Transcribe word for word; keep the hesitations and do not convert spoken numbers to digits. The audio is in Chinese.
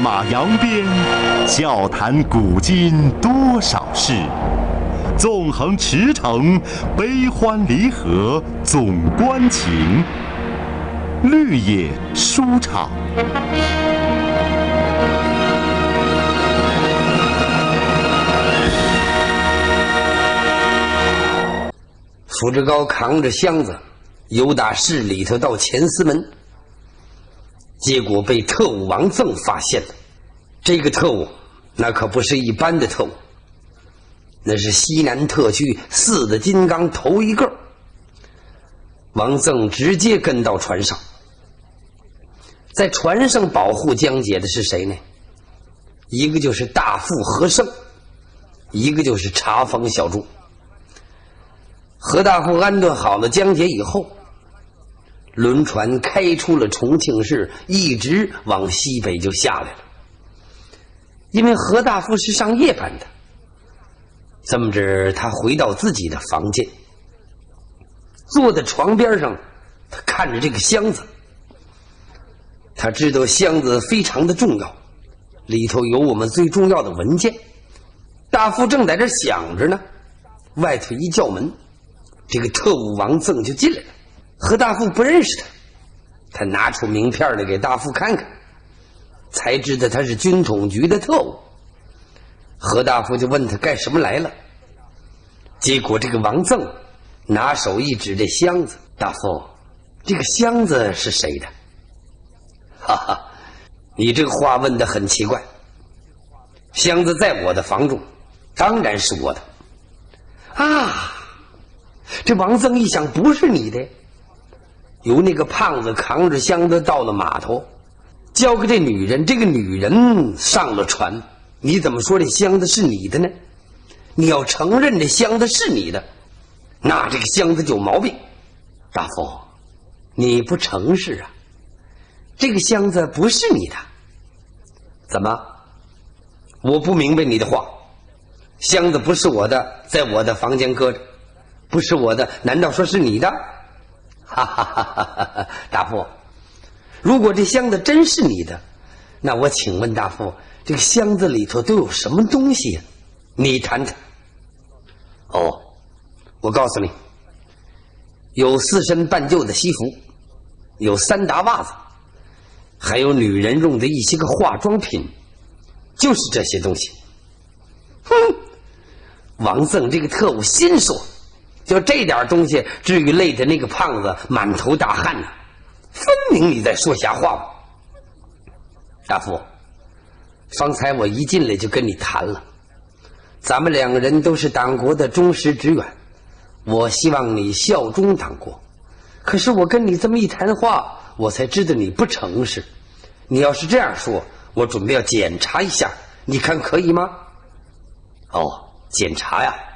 马扬鞭，笑谈古今多少事。纵横驰骋，悲欢离合总关情。绿野书场。 福志高扛着箱子由打市里头到前司门，结果被特务王赠发现了。这个特务那可不是一般的特务，那是西南特区四大金刚头一个。王赠直接跟到船上，在船上保护江姐的是谁呢？一个就是大副何胜，一个就是茶房小朱。何大富安顿好了江姐以后，轮船开出了重庆市，一直往西北就下来了。因为何大富是上夜班的，这么着他回到自己的房间，坐在床边上，他看着这个箱子。他知道箱子非常的重要，里头有我们最重要的文件。大富正在这想着呢，外头一叫门，这个特务王赠就进来了。何大富不认识他，他拿出名片来给大富看看，才知道他是军统局的特务。何大富就问他干什么来了，结果这个王赠拿手一指这箱子：“大富，这个箱子是谁的？”哈哈，你这个话问得很奇怪。箱子在我的房中，当然是我的。啊，这王赠一想，不是你的。由那个胖子扛着箱子到了码头，交给这女人，这个女人上了船，你怎么说这箱子是你的呢？你要承认这箱子是你的，那这个箱子就有毛病。大富，你不诚实啊，这个箱子不是你的。怎么？我不明白你的话。箱子不是我的，在我的房间搁着，不是我的，难道说是你的？哈哈哈哈哈！大富，如果这箱子真是你的，那我请问大富，这个箱子里头都有什么东西呀？你谈谈。哦，我告诉你，有四身半旧的西服，有三沓袜子，还有女人用的一些个化妆品，就是这些东西。哼！王赠这个特务心说，就这点东西，至于累的那个胖子满头大汗呢？分明你在说瞎话吧？大富，方才我一进来就跟你谈了，咱们两个人都是党国的忠实职员，我希望你效忠党国。可是我跟你这么一谈话，我才知道你不诚实。你要是这样说，我准备要检查一下，你看可以吗？哦，检查呀。